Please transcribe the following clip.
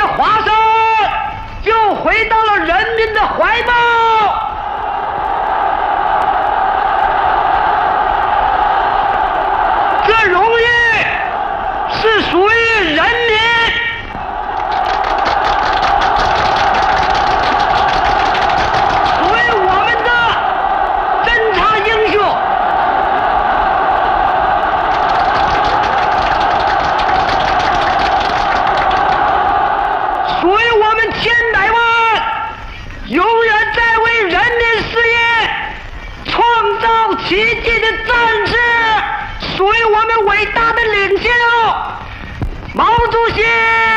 华山又回到了人民的怀抱。这荣誉是属于人民。永远在为人民事业创造奇迹的战士，属于我们伟大的领袖毛主席。